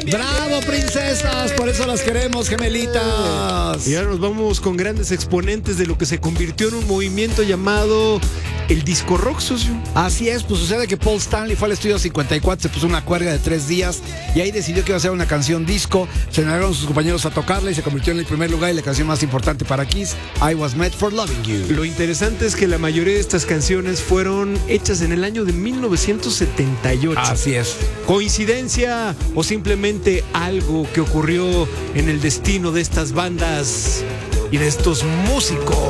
Bravo, princesas, por eso las queremos, gemelitas. Y ahora nos vamos con grandes exponentes de lo que se convirtió en un movimiento llamado el disco rock, socio. Así es, pues sucede que Paul Stanley fue al estudio 54, se puso una cuerda de 3 días y ahí decidió que iba a ser una canción disco. Se negaron sus compañeros a tocarla y se convirtió en el primer lugar y la canción más importante para Kiss, I Was Made for Loving You. Lo interesante es que la mayoría de estas canciones fueron hechas en el año de 1978. Así es. ¿Coincidencia o simplemente algo que ocurrió en el destino de estas bandas y de estos músicos?